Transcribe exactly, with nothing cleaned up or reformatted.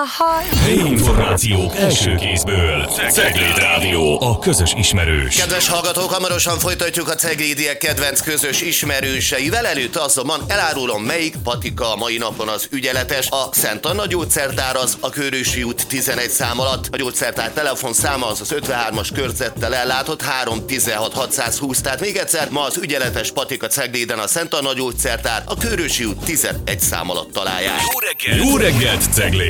Helyi információk első kézből. Cegléd Rádió, a közös ismerős. Kedves hallgatók, hamarosan folytatjuk a ceglédiek kedvenc közös ismerőseivel. Előtt azonban elárulom, melyik patika a mai napon az ügyeletes. A Szent Anna gyógyszertár az a Körösi út tizenegy szám alatt. A gyógyszertár telefonszáma az az ötvenhármas körzettel ellátott három tizenhat hatszázhúsz. Tehát még egyszer, ma az ügyeletes patika Cegléden a Szent Anna gyógyszertár a Körösi út tizenegy szám alatt találják. Jó reggelt! Jó reggelt, Cegléd!